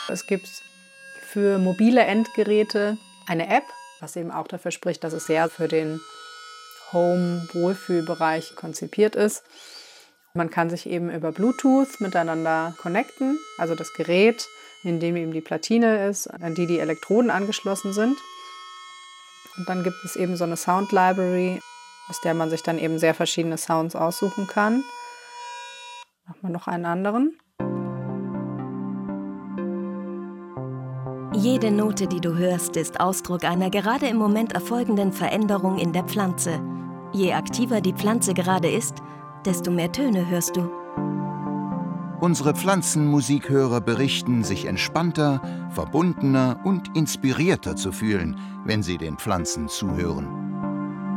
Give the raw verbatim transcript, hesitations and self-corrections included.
Es gibt für mobile Endgeräte eine App, was eben auch dafür spricht, dass es sehr für den Home-Wohlfühlbereich konzipiert ist. Man kann sich eben über Bluetooth miteinander connecten, also das Gerät, in dem eben die Platine ist, an die die Elektroden angeschlossen sind. Und dann gibt es eben so eine Sound Library, aus der man sich dann eben sehr verschiedene Sounds aussuchen kann. Machen wir noch einen anderen. Jede Note, die du hörst, ist Ausdruck einer gerade im Moment erfolgenden Veränderung in der Pflanze. Je aktiver die Pflanze gerade ist, desto mehr Töne hörst du. Unsere Pflanzenmusikhörer berichten, sich entspannter, verbundener und inspirierter zu fühlen, wenn sie den Pflanzen zuhören.